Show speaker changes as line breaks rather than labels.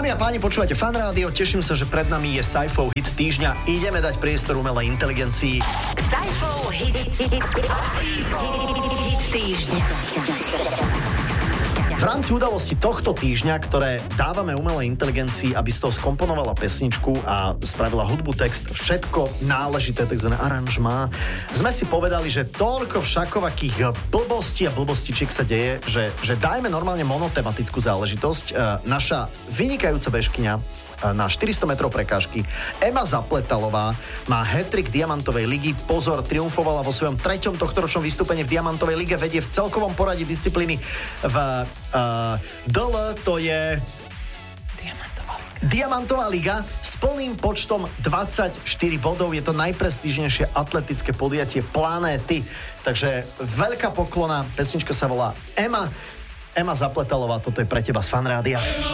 Dámy a páni, počúvate Fan Rádio, teším sa, že pred nami je Saifov hit týždňa. Ideme dať priestor umelej inteligencii.
Saifov hit týždňa.
V rámci udalosti tohto týždňa, ktoré dávame umelej inteligencii, aby z toho skomponovala pesničku a spravila hudbu, text, všetko náležité, tzv. Aranžmá, sme si povedali, že toľko všakovakých blbostí a blbostičiek sa deje, že dajme normálne monotematickú záležitosť. Naša vynikajúca bežkyňa na 400 metrov prekážky Ema Zapletalová má hat-trick Diamantovej ligy. Pozor, triumfovala vo svojom 3. tohtoročnom vystúpení v Diamantovej lige, vedie v celkovom poradí disciplíny v DL, to je Diamantová liga s plným počtom 24 bodov. Je to najprestížnejšie atletické podujatie planéty. Takže veľká poklona, pesnička sa volá Ema Zapletalová, toto je pre teba z Fan Rádia.